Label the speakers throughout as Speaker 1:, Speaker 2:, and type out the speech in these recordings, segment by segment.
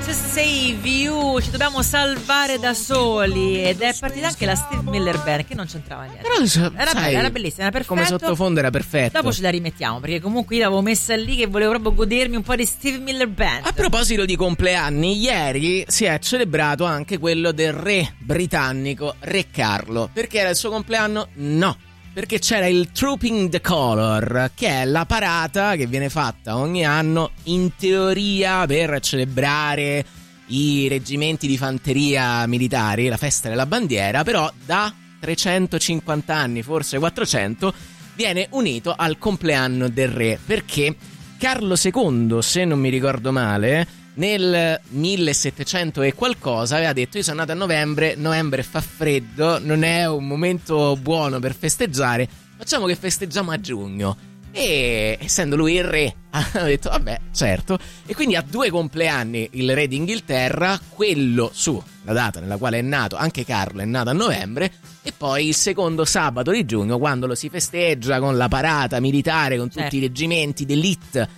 Speaker 1: Just Save You, ci dobbiamo salvare da soli. Ed è partita anche la Steve Miller Band, che non c'entrava niente.
Speaker 2: Però,
Speaker 1: Era
Speaker 2: sai,
Speaker 1: bella, era bellissima, era perfetto.
Speaker 2: Come sottofondo era perfetto.
Speaker 1: Dopo ce la rimettiamo, perché comunque io l'avevo messa lì che volevo proprio godermi un po' di Steve Miller Band.
Speaker 2: A proposito di compleanni, ieri si è celebrato anche quello del re britannico, Re Carlo. Perché era il suo compleanno? No, perché c'era il Trooping the Colour, che è la parata che viene fatta ogni anno in teoria per celebrare i reggimenti di fanteria militari, la festa della bandiera, però da 350 anni, forse 400, viene unito al compleanno del re, perché Carlo II, se non mi ricordo male, nel 1700 e qualcosa aveva detto: io sono nato a novembre fa freddo, non è un momento buono per festeggiare, facciamo che festeggiamo a giugno. E essendo lui il re ha detto vabbè, certo, e quindi ha due compleanni il re d'Inghilterra, quello su la data nella quale è nato, anche Carlo è nato a novembre, e poi il secondo sabato di giugno, quando lo si festeggia con la parata militare, con tutti i reggimenti d'élite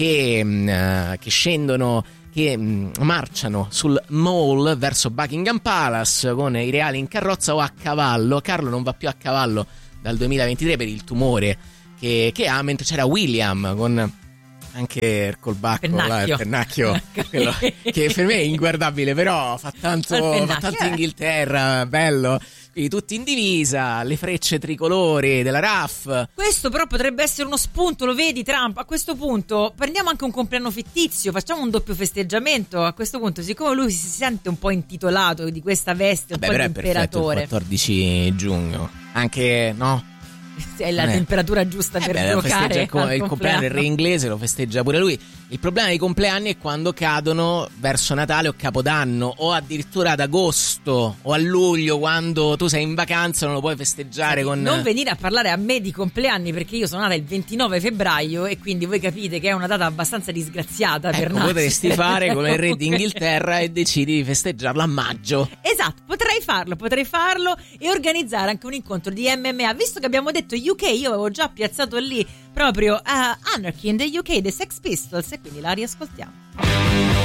Speaker 2: che scendono, che marciano sul Mall verso Buckingham Palace con i reali in carrozza o a cavallo. Carlo non va più a cavallo dal 2023 per il tumore che ha, mentre c'era William con anche il colbacco, il pennacchio quello, che per me è inguardabile, però fa tanto Inghilterra, bello. Quindi tutti in divisa, le frecce tricolori della RAF.
Speaker 1: Questo però potrebbe essere uno spunto, lo vedi Trump? A questo punto prendiamo anche un compleanno fittizio, facciamo un doppio festeggiamento. A questo punto, siccome lui si sente un po' intitolato di questa veste, un po' di imperatore,
Speaker 2: il 14 giugno, anche no?
Speaker 1: È la temperatura giusta per giocare.
Speaker 2: Il compleanno del re inglese lo festeggia pure lui. Il problema dei compleanni è quando cadono verso Natale o Capodanno, o addirittura ad agosto o a luglio, quando tu sei in vacanza, non lo puoi festeggiare con...
Speaker 1: Non venire a parlare a me di compleanni, perché io sono nata il 29 febbraio e quindi voi capite che è una data abbastanza disgraziata per noi.
Speaker 2: Potresti fare come il re d'Inghilterra e decidi di festeggiarlo a maggio.
Speaker 1: Esatto, potrei farlo e organizzare anche un incontro di MMA. Visto che abbiamo detto UK, io avevo già piazzato lì proprio Anarchy in the UK dei Sex Pistols, e quindi la riascoltiamo.